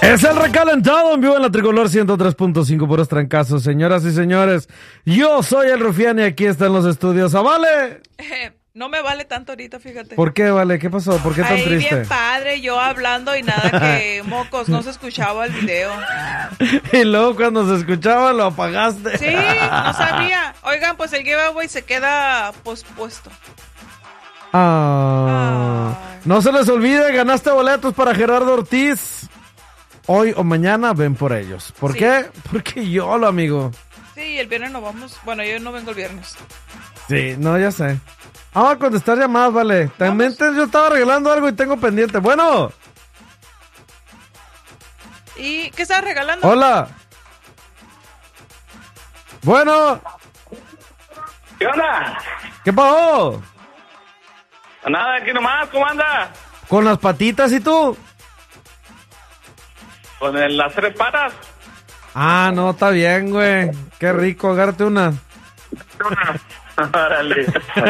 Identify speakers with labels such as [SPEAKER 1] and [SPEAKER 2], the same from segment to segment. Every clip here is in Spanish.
[SPEAKER 1] Es el recalentado en vivo en la Tricolor 103.5 puros trancazos, señoras y señores. Yo soy el Rufián y aquí está en los estudios. ¡A Vale!
[SPEAKER 2] No me vale tanto ahorita, fíjate.
[SPEAKER 1] ¿Por qué, Vale? ¿Qué pasó? ¿Por qué tan triste?
[SPEAKER 2] Bien padre, yo hablando y nada que mocos, no se escuchaba el video.
[SPEAKER 1] Y luego cuando se escuchaba lo apagaste.
[SPEAKER 2] Sí, no sabía. Oigan, pues el giveaway se queda pospuesto.
[SPEAKER 1] No se les olvide, ganaste boletos para Gerardo Ortiz. Hoy o mañana ven por ellos. ¿Por qué? Porque yo lo, amigo.
[SPEAKER 2] Sí, el viernes no vamos. Bueno, yo no vengo el viernes.
[SPEAKER 1] Sí, no, ya sé. Vamos a contestar llamadas, Vale. También yo estaba regalando algo y tengo pendiente. Bueno.
[SPEAKER 2] ¿Y qué estás regalando?
[SPEAKER 1] Hola. Bueno.
[SPEAKER 3] ¿Qué onda?
[SPEAKER 1] ¿Qué pasó?
[SPEAKER 3] Nada, aquí nomás, ¿cómo anda?
[SPEAKER 1] Con las patitas, ¿y tú?
[SPEAKER 3] Con las tres patas.
[SPEAKER 1] Ah, no, está bien, güey. Qué rico, agárrate una.
[SPEAKER 3] Órale.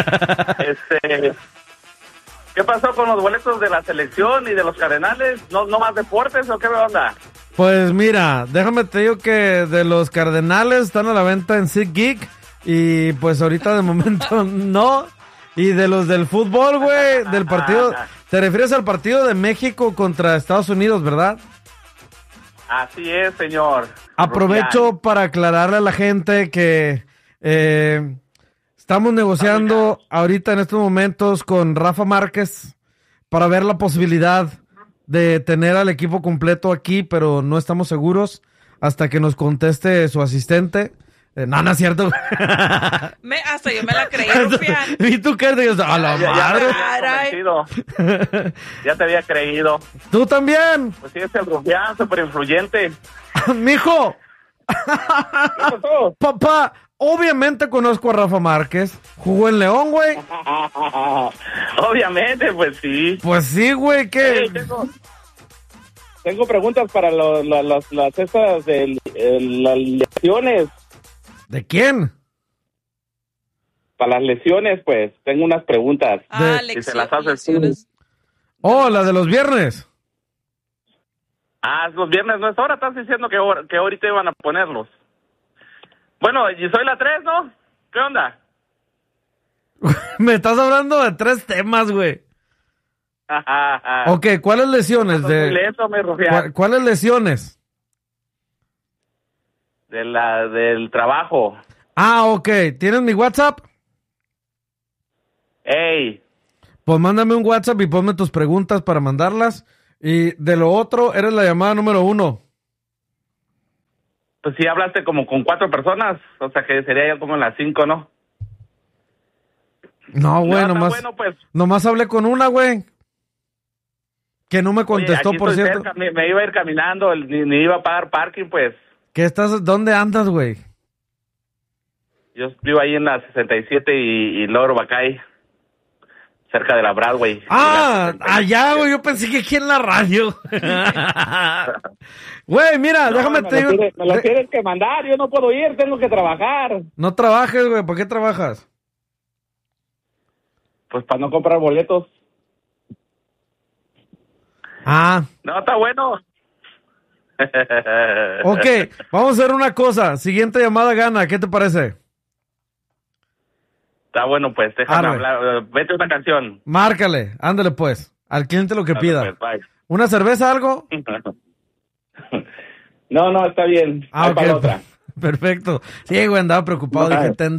[SPEAKER 3] ¿Qué pasó con los boletos de la selección y de los Cardenales? ¿No más deportes o qué onda?
[SPEAKER 1] Pues mira, déjame te digo que de los Cardenales están a la venta en SeatGeek y pues ahorita de momento no. Y de los del fútbol, güey, del partido, ¿te refieres al partido de México contra Estados Unidos, verdad?
[SPEAKER 3] Así es, señor.
[SPEAKER 1] Aprovecho
[SPEAKER 3] Rufián
[SPEAKER 1] para aclararle a la gente que estamos negociando ahorita en estos momentos con Rafa Márquez para ver la posibilidad de tener al equipo completo aquí, pero no estamos seguros hasta que nos conteste su asistente. No es cierto.
[SPEAKER 2] Hasta yo me la creí, Rufián.
[SPEAKER 1] ¿Y tú qué? A la madre.
[SPEAKER 3] Ya te había creído.
[SPEAKER 1] ¿Tú también?
[SPEAKER 3] Pues sí, es el Rufián, súper influyente.
[SPEAKER 1] ¡Mijo!
[SPEAKER 3] ¿Qué pasó?
[SPEAKER 1] Papá, obviamente conozco a Rafa Márquez. ¿Jugó en León, güey?
[SPEAKER 3] Obviamente, pues sí.
[SPEAKER 1] Pues sí, güey, ¿qué?
[SPEAKER 3] Hey, tengo preguntas para las esas de las lesiones.
[SPEAKER 1] ¿De quién?
[SPEAKER 3] Para las lesiones, pues, tengo unas preguntas.
[SPEAKER 2] Si se las haces lesiones.
[SPEAKER 1] Oh, la de los viernes.
[SPEAKER 3] Los viernes no es hora, estás diciendo que ahorita iban a ponerlos. Bueno, y soy la 3, ¿no? ¿Qué onda?
[SPEAKER 1] Me estás hablando de 3 temas, güey. Ok, ¿cuáles lesiones? ¿Cuáles lesiones?
[SPEAKER 3] Del trabajo.
[SPEAKER 1] Ok. ¿Tienes mi WhatsApp?
[SPEAKER 3] Ey.
[SPEAKER 1] Pues mándame un WhatsApp y ponme tus preguntas para mandarlas. Y de lo otro, eres la llamada número 1.
[SPEAKER 3] Pues sí, hablaste como con 4 personas. O sea que sería ya como en las 5, ¿no?
[SPEAKER 1] No, güey,
[SPEAKER 3] pues.
[SPEAKER 1] Nomás hablé con una, güey. Que no me contestó,
[SPEAKER 3] Oye,
[SPEAKER 1] por cierto.
[SPEAKER 3] Cerca, me iba a ir caminando, ni iba a pagar parking, pues.
[SPEAKER 1] ¿Dónde andas, güey?
[SPEAKER 3] Yo vivo ahí en la 67 y Loro Bacay, cerca de la Broadway.
[SPEAKER 1] Allá, güey, yo pensé que aquí en la radio. Güey, mira, déjame te digo.
[SPEAKER 3] Me lo tienes que mandar, yo no puedo ir, tengo que trabajar.
[SPEAKER 1] No trabajes, güey, ¿por qué trabajas?
[SPEAKER 3] Pues para no comprar boletos. No, está bueno.
[SPEAKER 1] Ok, vamos a hacer una cosa. Siguiente llamada gana, ¿qué te parece?
[SPEAKER 3] Está bueno, pues, déjame hablar. Vete una canción.
[SPEAKER 1] Márcale, ándale pues. Al cliente lo que pida.
[SPEAKER 3] Pues,
[SPEAKER 1] ¿Una cerveza, algo?
[SPEAKER 3] No, está bien.
[SPEAKER 1] Ok. Perfecto. Sí, güey, andaba preocupado. Dije,